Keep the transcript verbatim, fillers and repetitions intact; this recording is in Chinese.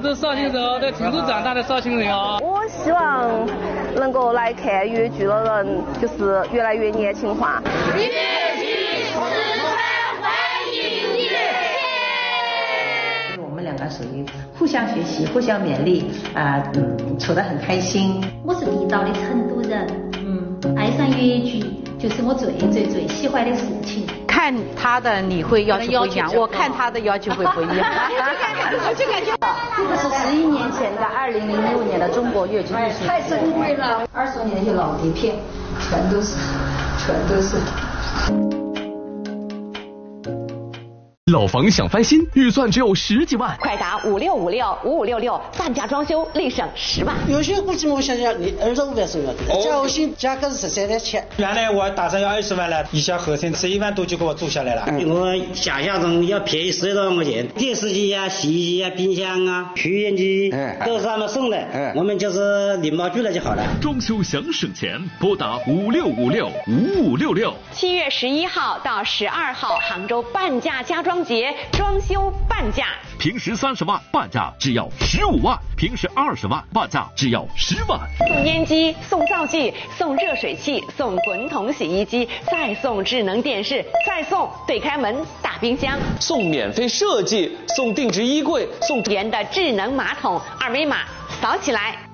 们都是绍兴人哦，在成都长大的绍兴人哦。 我希望能够来看粤剧的人就是越来越年轻化。 粤剧四川欢迎你！ 我们两个属于互相学习、互相勉励啊，嗯，处得很开心。 我是地道的成都人，嗯，爱上粤剧就是我最最最喜欢的事情。 看他的你会要求不一样，我看他的要求会不一样。 我就感觉这是十一年前的二零零六年的中国粤剧艺术， 太珍贵了。 二十年的老碟片，全都是，全都是。 老房想翻新，预算只有十几万， 快打五六五六五五六六，半价装修，立省十万。 有些估计我想想，你二十五万是要的，加薪价格是十三点七。 原来我打算要二十万了，一下合成十一万多就给我做下来了。 嗯、我想象中要便宜十多万块钱，电视机啊、洗衣机啊、冰箱啊、取烟机都是他们送的，嗯、我们就是领包去了就好了。 装修想省钱，拨打五六五六五五六六。 七月十一号到十二号，杭州半价家装节，装修半价， 平时三十万半价只要十五万，平时二十万半价只要十万。 送烟机，送灶具，送热水器，送滚筒洗衣机，再送智能电视，再送对开门大冰箱， 送免费设计，送定制衣柜，送源的智能马桶，二维码扫起来。